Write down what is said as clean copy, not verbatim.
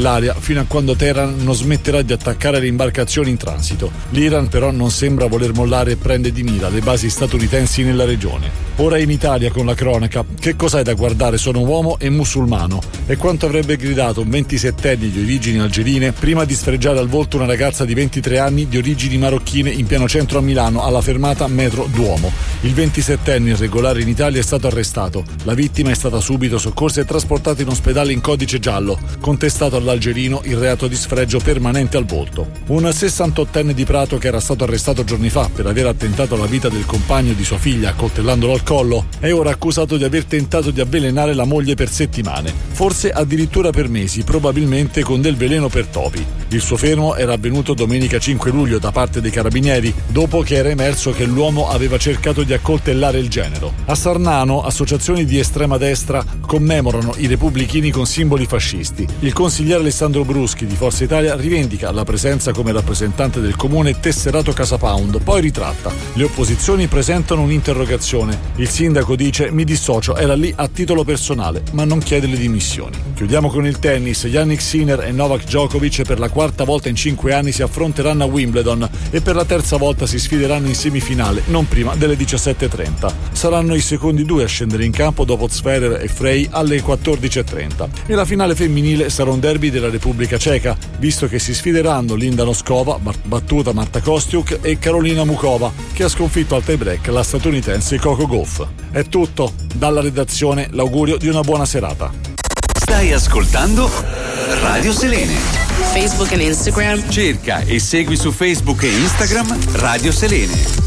nell'aria fino a quando Teheran non smetterà di attaccare le imbarcazioni in transito. L'Iran però non sembra voler mollare e prende di mira le basi statunitensi nella regione. Ora in Italia con la cronaca, che cos'hai da guardare? Sono uomo e musulmano. E quanto avrebbe gridato un 27enne di origini algerine prima di sfregiare al volto una ragazza di 23 anni di origini marocchine in pieno centro a Milano alla fermata metro Duomo. Il 27enne irregolare in Italia è stato arrestato. La vittima è stata subito soccorsa e trasportata in ospedale in codice giallo. Contestato all'algerino il reato di sfregio permanente al volto. Un 68enne di Prato che era stato arrestato giorni fa per aver attentato alla vita del compagno di sua figlia accoltellandolo al collo è ora accusato di aver tentato di avvelenare la moglie per settimane, forse addirittura per mesi, probabilmente con del veleno per topi. Il suo fermo era avvenuto domenica 5 luglio da parte dei carabinieri, dopo che era emerso che l'uomo aveva cercato di accoltellare il genero. A Sarnano, associazioni di estrema destra commemorano i repubblichini con simboli fascisti. Il consigliere Alessandro Bruschi di Forza Italia rivendica la presenza come rappresentante del comune tesserato Casa Pound, poi ritratta. Le opposizioni presentano un'interrogazione. Il sindaco dice: mi dissocio, era lì a titolo personale, ma non chiede le dimissioni. Chiudiamo con il tennis. Yannick Sinner e Novak Djokovic per la quarta volta in 5 anni si affronteranno a Wimbledon e per la terza volta si sfideranno in semifinale, non prima delle 17:30. Saranno i secondi due a scendere in campo dopo Zverev e Frey alle 14:30. E la finale femminile sarà un derby della Repubblica Ceca, visto che si sfideranno Linda Noskova, battuta Marta Kostiuk, e Karolina Mukova, che ha sconfitto al tie-break la statunitense Coco Gauff. È tutto. Dalla redazione l'augurio di una buona serata. Stai ascoltando Radio Selene. Facebook e Instagram. Cerca e segui su Facebook e Instagram Radio Selene.